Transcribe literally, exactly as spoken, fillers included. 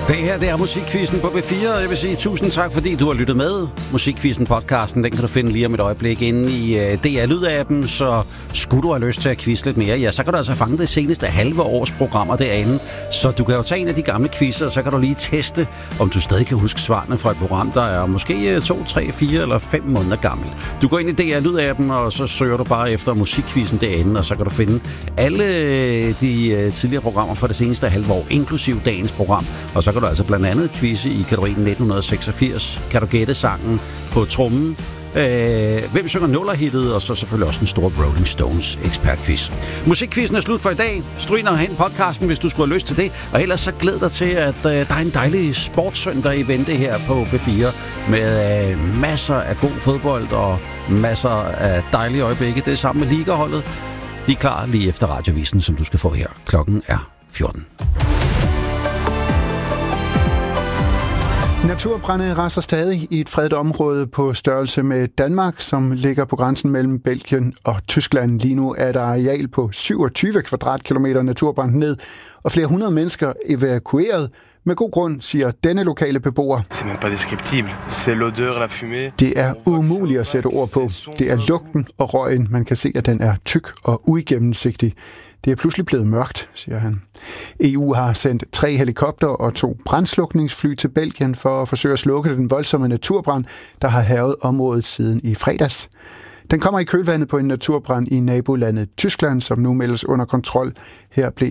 Det her, det er Musikquizzen på B fire, og jeg vil sige tusind tak, fordi du har lyttet med. Musikquizzen-podcasten, den kan du finde lige om et øjeblik inde i uh, D R Lyd-appen, så skulle du have lyst til at quizze lidt mere, ja, så kan du altså fange det seneste halve års programmer derinde. Så du kan jo tage en af de gamle quizzer, og så kan du lige teste, om du stadig kan huske svarene fra et program, der er måske to, tre, fire eller fem måneder gammelt. Du går ind i D R Lyd-appen, og så søger du bare efter Musikquizzen derinde, og så kan du finde alle de uh, tidligere programmer fra det seneste halve år, inklusiv dagens program, og så kan du altså blandt andet quizze i kategorien nitten seksogfirs. Kan du gætte sangen på trommen? Øh, hvem synger nullerhittet? Og så selvfølgelig også den store Rolling Stones ekspertquiz. Musikquizzen er slut for i dag. Stryg ind og hen podcasten, hvis du skulle have lyst til det. Og ellers så glæd dig til, at øh, der er en dejlig sportssøndag i vente her på B fire. Med øh, masser af god fodbold og masser af dejlige øjeblikke. Det er sammen med ligaholdet. De er klar lige efter radiovisen, som du skal få her. Klokken er fjorten. Naturbrande raser stadig i et fredet område på størrelse med Danmark, som ligger på grænsen mellem Belgien og Tyskland. Lige nu er der areal på syvogtyve kvadratkilometer naturbrændt ned, og flere hundrede mennesker evakueret. Med god grund, siger denne lokale beboer. Det er umuligt at sætte ord på. Det er lugten og røgen. Man kan se, at den er tyk og uigennemsigtig. Det er pludselig blevet mørkt, siger han. E U har sendt tre helikopter og to brandslukningsfly til Belgien for at forsøge at slukke den voldsomme naturbrand, der har hærget området siden i fredags. Den kommer i kølvandet på en naturbrand i nabolandet Tyskland, som nu meldes under kontrol. Her blev